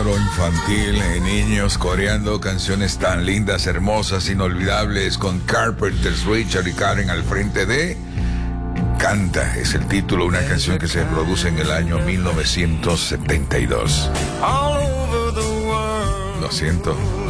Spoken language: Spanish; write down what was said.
coro infantil, niños coreando canciones tan lindas, hermosas, inolvidables, con Carpenters, Richard y Karen al frente de Canta. Es el título, una canción que se produce en el año 1972. Lo siento.